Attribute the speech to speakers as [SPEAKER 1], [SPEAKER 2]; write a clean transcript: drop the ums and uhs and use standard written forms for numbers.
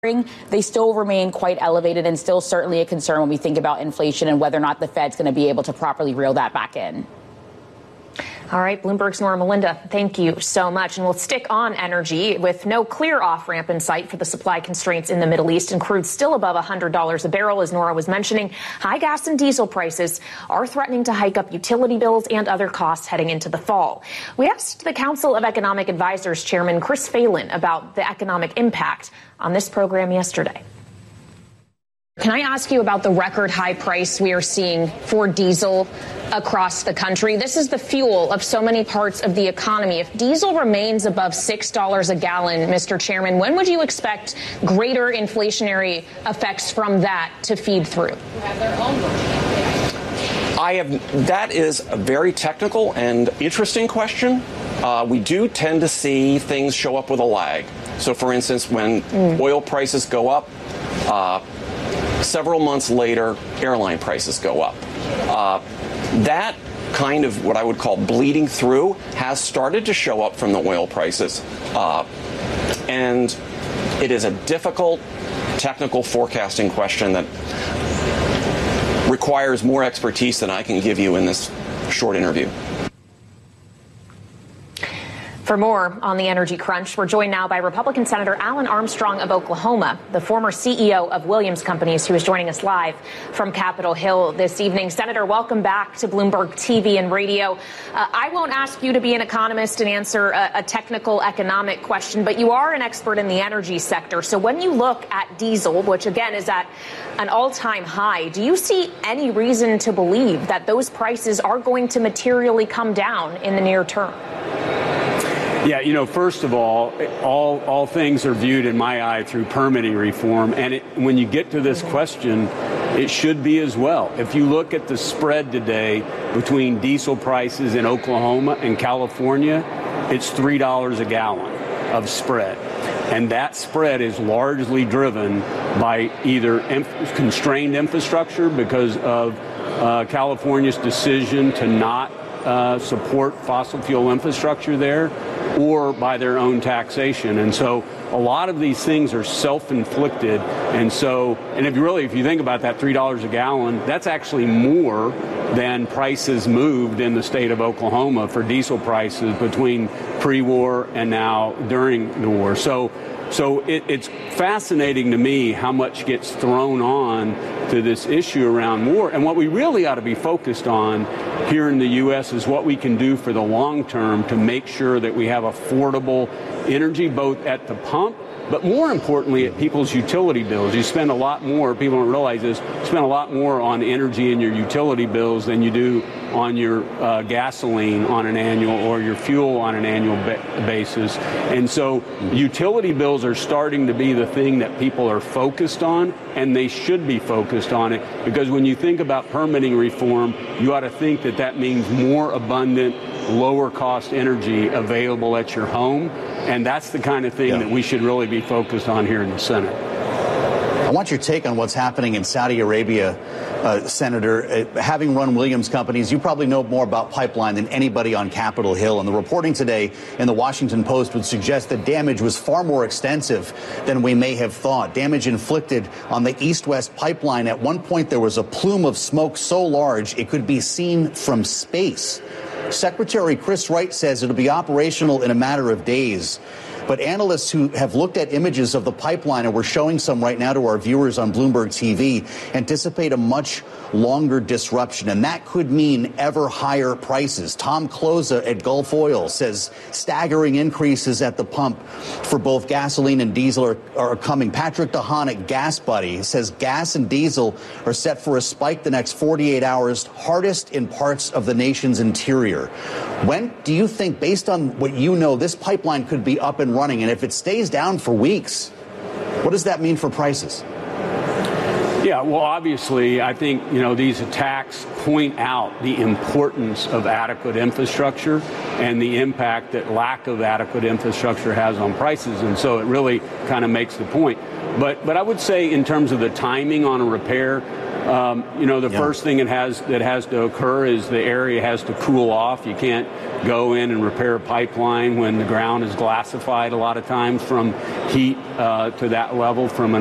[SPEAKER 1] they still remain quite elevated and still certainly a concern when we think about inflation and whether or not the Fed's going to be able to properly reel that back in.
[SPEAKER 2] All right, Bloomberg's Nora Melinda, thank you so much. And we'll stick on energy with no clear off-ramp in sight for the supply constraints in the Middle East, and crude still above $100 a barrel, as Nora was mentioning. High gas and diesel prices are threatening to hike up utility bills and other costs heading into the fall. We asked the Council of Economic Advisors Chairman Chris Phelan about the economic impact on this program yesterday. Can I ask you about the record high price we are seeing for diesel across the country? This is the fuel of so many parts of the economy. If diesel remains above $6 a gallon, Mr. Chairman, when would you expect greater inflationary effects from that to feed through?
[SPEAKER 3] That is a very technical and interesting question. We do tend to see things show up with a lag. So, for instance, when oil prices go up, several months later, airline prices go up. That kind of what I would call bleeding through has started to show up from the oil prices. And it is a difficult technical forecasting question that requires more expertise than I can give you in this short interview.
[SPEAKER 2] For more on the energy crunch, we're joined now by Republican Senator Alan Armstrong of Oklahoma, the former CEO of Williams Companies, who is joining us live from Capitol Hill this evening. Senator, welcome back to Bloomberg TV and radio. I won't ask you to be an economist and answer a technical economic question, but you are an expert in the energy sector. So when you look at diesel, which again is at an all-time high, do you see any reason to believe that those prices are going to materially come down in the near term?
[SPEAKER 4] Yeah, first of all things are viewed in my eye through permitting reform. And when you get to this question, it should be as well. If you look at the spread today between diesel prices in Oklahoma and California, it's $3 a gallon of spread. And that spread is largely driven by either constrained infrastructure because of California's decision to not support fossil fuel infrastructure there, or by their own taxation. And so a lot of these things are self-inflicted. And if you think about that $3 a gallon, that's actually more than prices moved in the state of Oklahoma for diesel prices between pre-war and now during the war. So it's fascinating to me how much gets thrown on to this issue around war. And what we really ought to be focused on here in the U.S. is what we can do for the long term to make sure that we have affordable energy, both at the pump, but more importantly, at people's utility bills. You spend a lot more, people don't realize this, you spend a lot more on energy in your utility bills than you do on your gasoline on an annual or your fuel on an annual basis. And so utility bills are starting to be the thing that people are focused on, and they should be focused on it, because when you think about permitting reform, you ought to think that that means more abundant, lower cost energy available at your home. And that's the kind of thing that we should really be focused on here in the Senate.
[SPEAKER 5] I want your take on what's happening in Saudi Arabia, Senator. Having run Williams Companies, you probably know more about pipeline than anybody on Capitol Hill. And the reporting today in the Washington Post would suggest that damage was far more extensive than we may have thought. Damage inflicted on the east-west pipeline. At one point, there was a plume of smoke so large it could be seen from space. Secretary Chris Wright says it'll be operational in a matter of days. But analysts who have looked at images of the pipeline, and we're showing some right now to our viewers on Bloomberg TV, anticipate a much longer disruption, and that could mean ever higher prices. Tom Kloza at Gulf Oil says staggering increases at the pump for both gasoline and diesel are coming. Patrick DeHaan at Gas Buddy says gas and diesel are set for a spike the next 48 hours, hardest in parts of the nation's interior. When do you think, based on what you know, this pipeline could be up and running? And if it stays down for weeks, what does that mean for prices?
[SPEAKER 4] Yeah, well, obviously, I think, these attacks point out the importance of adequate infrastructure and the impact that lack of adequate infrastructure has on prices. And so it really kind of makes the point. But I would say in terms of the timing on a repair, The first thing that has to occur is the area has to cool off. You can't go in and repair a pipeline when the ground is glassified a lot of times from heat to that level from an